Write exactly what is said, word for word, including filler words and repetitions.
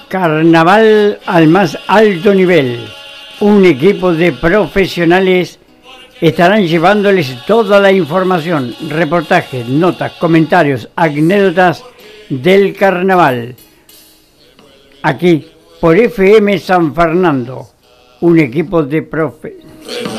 Carnaval al más alto nivel. Un equipo de profesionales estarán llevándoles toda la información, reportajes, notas, comentarios, anécdotas del carnaval. Aquí, por F M San Fernando, un equipo de profe...